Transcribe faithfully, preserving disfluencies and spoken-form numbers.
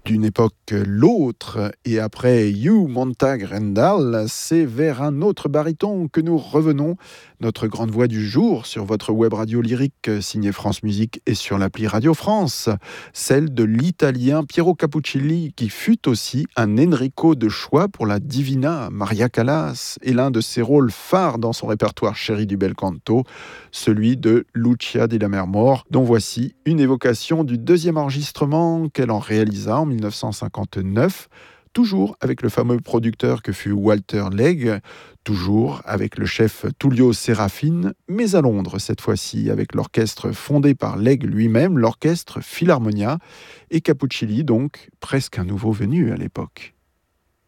d'une époque l'autre, et après Hugh Montag Rendall, c'est vers un autre baryton que nous revenons, notre grande voix du jour sur votre web radio lyrique signée France Musique et sur l'appli Radio France, celle de l'italien Piero Capuccilli, qui fut aussi un Enrico de choix pour la Divina Maria Callas, et l'un de ses rôles phares dans son répertoire chéri du bel canto, celui de Lucia di Lammermoor, dont voici une évocation du deuxième enregistrement qu'elle en réalisa en mille neuf cent cinquante-neuf, toujours avec le fameux producteur que fut Walter Legge, toujours avec le chef Tullio Serafin, mais à Londres cette fois-ci, avec l'orchestre fondé par Legge lui-même, l'orchestre Philharmonia, et Capuccilli donc presque un nouveau venu à l'époque.